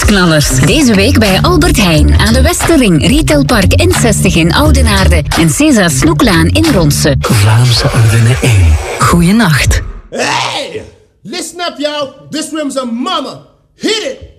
Nieuwsknallers. Deze week bij Albert Heijn aan de Westerring, Retailpark N60 in Oudenaarde en César Snoeklaan in Ronse. Vlaamse Ardennen 1. Goeienacht. Hey! Listen up, y'all. This room's a mama. Hit it!